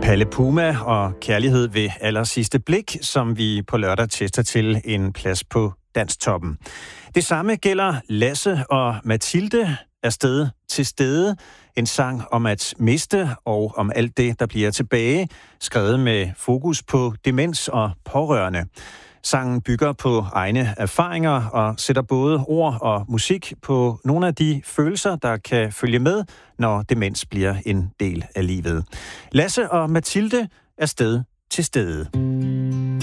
Palle Puma og Kærlighed ved allersidste blik, som vi på lørdag tester til en plads på Dansktoppen. Det samme gælder Lasse og Mathilde, Af sted til stede. En sang om at miste og om alt det, der bliver tilbage, skrevet med fokus på demens og pårørende. Sangen bygger på egne erfaringer og sætter både ord og musik på nogle af de følelser, der kan følge med, når demens bliver en del af livet. Lasse og Mathilde, Af sted til stede.